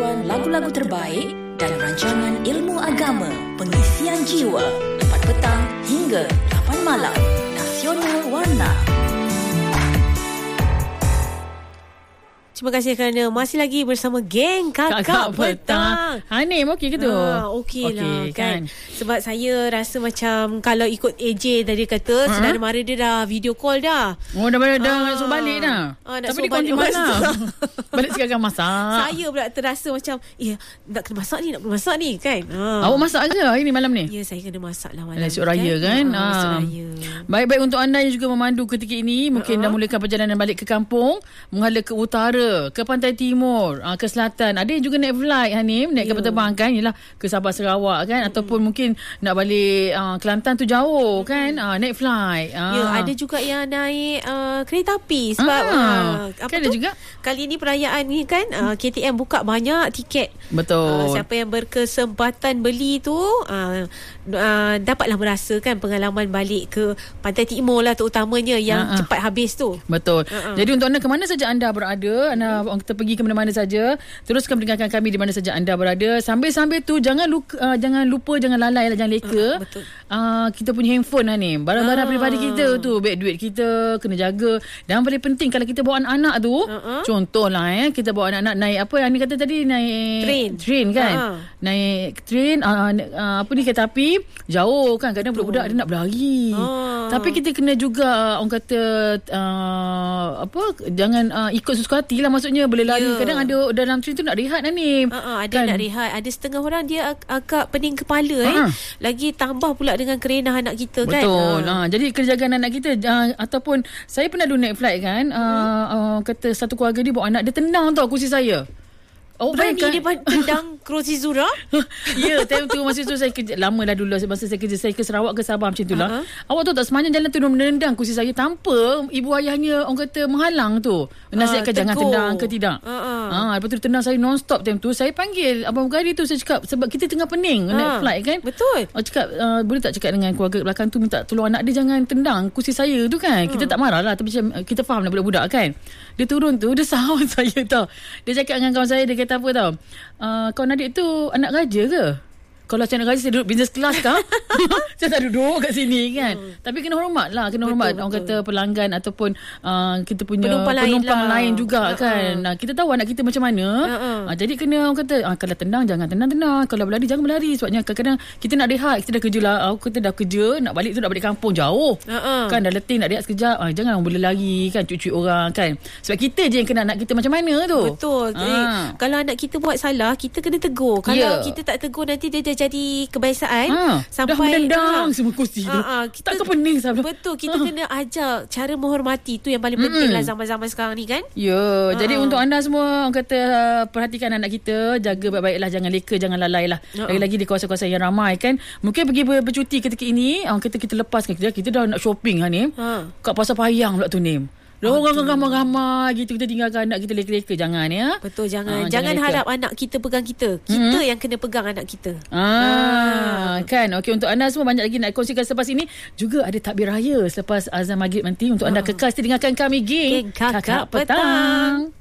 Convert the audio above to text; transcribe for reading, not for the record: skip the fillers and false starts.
pengetahuan lagu-lagu terbaik dan rancangan ilmu agama, pengisian jiwa, 4 petang hingga 8 malam. Nasional Warna. Terima kasih kerana masih lagi bersama geng Kakak Petang. Hanim okey ke tu? Okey lah kan. Sebab saya rasa macam kalau ikut AJ tadi kata saudara mara dia dah video call dah. Oh dah nak suruh balik dah. suruh Tapi dia konti balik mana? Balik sekarang masak. Saya pula terasa macam nak kena masak ni kan. Awak masak ke hari ni malam ni? Ya, saya kena masak lah malam Esok raya kan. Esok raya. Baik-baik untuk anda yang juga memandu ketika ini, mungkin dah mulakan perjalanan balik ke kampung, mengalir ke utara, ke pantai timur, ke selatan. Ada yang juga naik flight Hanim, naik kapal terbang kan, ialah ke Sabah Sarawak kan, ataupun mungkin nak balik Kelantan tu jauh kan, naik flight. Ada juga yang naik kereta api sebab kan ada juga kali ni perayaan ni kan, KTM buka banyak tiket. Betul. Siapa yang berkesempatan beli tu dapatlah merasakan pengalaman balik ke pantai timur lah, terutamanya yang cepat habis tu. Betul. Jadi untuk anda, ke mana saja anda berada, anda kita pergi ke mana-mana saja, teruskan mendengarkan kami di mana saja anda berada. Sambil-sambil tu jangan lupa jangan lalai lah, jangan leka. Betul. Kita punya handphone lah ni, barang-barang peribadi kita tu, beg duit kita kena jaga. Dan paling penting kalau kita bawa anak-anak tu, contohlah kita bawa anak-anak naik apa yang ni kata tadi, naik train kan, naik train kereta api jauh kan, kadang budak-budak dia nak berlari. Tapi kita kena juga orang kata jangan ikut sesuka hati lah, maksudnya boleh lari. Kadang ada dalam train tu nak rehat lah ni. Ada kan? Nak rehat. Ada setengah orang dia agak pening kepala lagi tambah pula dengan kerenah anak kita. Betul. Kan. Jadi kena jaga anak kita. Ataupun saya pernah dulu naik flight kan, kata satu keluarga dia bawa anak dia, tendang tau kursi saya. Berani dia tendang kerusi Zura? Ya, time tu masa tu saya kerja, lama dah dulu masa saya kerja, saya ke Sarawak ke Sabah macam tu lah. Awak tahu tak, sepanjang jalan tu dia menendang kursi saya tanpa ibu ayahnya orang kata menghalang tu. Nasihatkan jangan tendang ke tidak. Lepas tu dia tendang saya non-stop time tu. Saya panggil abang Gari tu, saya cakap sebab kita tengah pening naik flight kan. Betul. Cakap boleh tak cakap dengan keluarga belakang tu, minta tolong anak dia jangan tendang kursi saya tu kan. Kita tak marah lah, tapi kita faham lah budak-budak kan. Dia turun tu, dia sahau saya tau. Dia cakap dengan kawan saya, dia kata apa tau, kawan adik tu anak raja ke? Kalau saya nak gaji, saya duduk business class kah? Saya tak duduk kat sini kan. Tapi kena hormat lah. Kena hormat orang kata pelanggan ataupun kita punya penumpang lain juga kan. Kita tahu anak kita macam mana. Jadi kena orang kata kalau tendang jangan tendang-tendang, kalau berlari jangan berlari. Sebabnya kadang-kadang kita nak rehat, kita dah kerja lah. Kita dah kerja, nak balik tu nak balik kampung jauh. Kan dah letih nak rehat sekejap. Jangan orang boleh lari kan, cuit-cuit orang kan. Sebab kita je yang kena anak kita macam mana tu. Betul. Kalau anak kita buat salah, kita kena tegur. Kalau kita tak tegur, nanti dia jadi kebiasaan sampai dah menendang semua kursi tu. Kita tak pening sampai. Betul, kita kena ajar cara menghormati, tu yang paling penting lah zaman-zaman sekarang ni kan. Ya, jadi untuk anda semua orang kata perhatikan anak kita, jaga baik-baiklah, jangan leka, jangan lalai lah. Lagi-lagi di kawasan-kawasan yang ramai kan. Mungkin pergi bercuti ketika ini, kita lepaskan kita dah nak shopping ni. Kat Pasar Payang pula tu ni. Orang ramai-ramai gitu, kita tinggalkan anak kita leka-leka. Jangan ya. Betul, jangan harap anak kita pegang kita. Kita yang kena pegang anak kita. Kan. Okey, untuk anda semua banyak lagi nak kongsikan selepas ini. Juga ada takbir raya selepas azan maghrib nanti. Untuk anda kekal setia dengarkan kami, geng Kakak Petang.